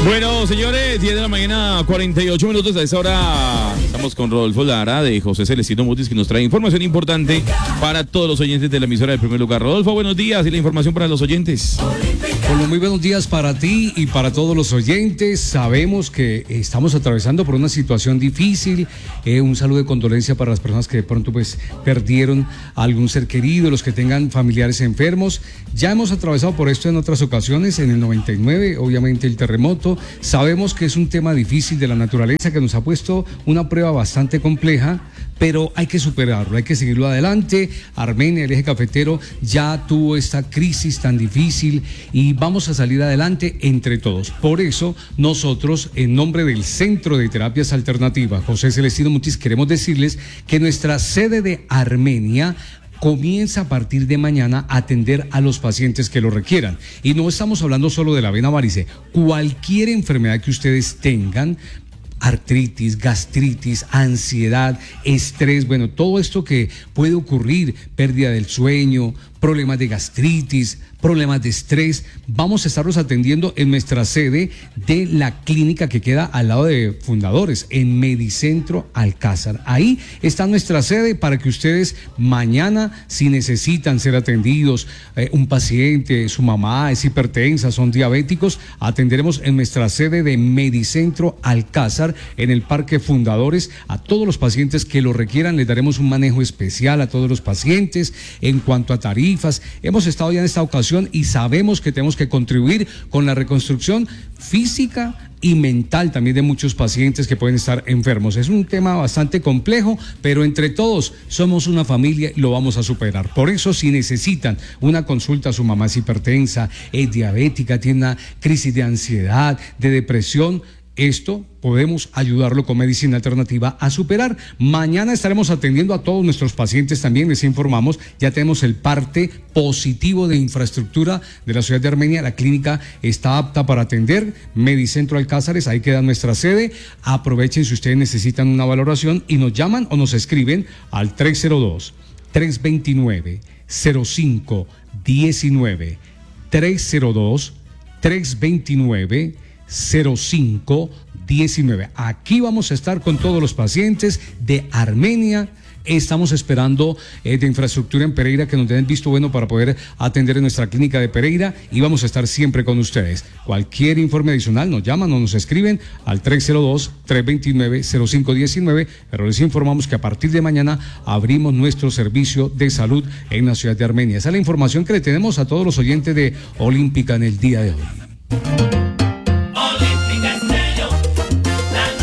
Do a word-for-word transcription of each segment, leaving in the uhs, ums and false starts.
Bueno, señores, diez de la mañana, cuarenta y ocho minutos. A esa hora estamos con Rodolfo Lara de José Celestino Mutis, que nos trae información importante para todos los oyentes de la emisora del primer lugar. Rodolfo, buenos días y la información para los oyentes. Bueno, muy buenos días para ti y para todos los oyentes. Sabemos que estamos atravesando por una situación difícil. Eh, un saludo de condolencia para las personas que de pronto pues perdieron a algún ser querido, los que tengan familiares enfermos. Ya hemos atravesado por esto en otras ocasiones, en el noventa y nueve, obviamente el terremoto. Sabemos que es un tema difícil de la naturaleza que nos ha puesto una prueba bastante compleja, pero hay que superarlo, hay que seguirlo adelante. Armenia, el eje cafetero, ya tuvo esta crisis tan difícil y vamos a salir adelante entre todos. Por eso, nosotros, en nombre del Centro de Terapias Alternativas José Celestino Mutis, queremos decirles que nuestra sede de Armenia comienza a partir de mañana a atender a los pacientes que lo requieran. Y no estamos hablando solo de la vena varice, cualquier enfermedad que ustedes tengan, artritis, gastritis, ansiedad, estrés, bueno, todo esto que puede ocurrir, pérdida del sueño, problemas de gastritis, problemas de estrés, vamos a estarlos atendiendo en nuestra sede de la clínica que queda al lado de Fundadores, en Medicentro Alcázar. Ahí está nuestra sede para que ustedes mañana, si necesitan ser atendidos, eh, un paciente, su mamá es hipertensa, son diabéticos, atenderemos en nuestra sede de Medicentro Alcázar, en el Parque Fundadores. A todos los pacientes que lo requieran les daremos un manejo especial a todos los pacientes en cuanto a tarifas. Hemos estado ya en esta ocasión y sabemos que tenemos que contribuir con la reconstrucción física y mental también de muchos pacientes que pueden estar enfermos. Es un tema bastante complejo, pero entre todos somos una familia y lo vamos a superar. Por eso, si necesitan una consulta, su mamá es hipertensa, es diabética, tiene una crisis de ansiedad, de depresión, esto podemos ayudarlo con medicina alternativa a superar. Mañana estaremos atendiendo a todos nuestros pacientes también, les informamos, ya tenemos el parte positivo de infraestructura de la ciudad de Armenia, la clínica está apta para atender, Medicentro Alcázares, ahí queda nuestra sede. Aprovechen si ustedes necesitan una valoración y nos llaman o nos escriben al tres cero dos, tres dos nueve, cero cinco uno nueve, tres cero dos, tres dos nueve, cero cinco diecinueve. Aquí vamos a estar con todos los pacientes de Armenia. Estamos esperando eh, de infraestructura en Pereira que nos den visto bueno para poder atender en nuestra clínica de Pereira y vamos a estar siempre con ustedes. Cualquier informe adicional nos llaman o nos escriben al tres cero dos, tres dos nueve, cero cinco uno nueve, pero les informamos que a partir de mañana abrimos nuestro servicio de salud en la ciudad de Armenia. Esa es la información que le tenemos a todos los oyentes de Olímpica en el día de hoy.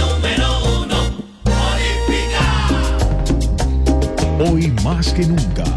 Hoy más que nunca,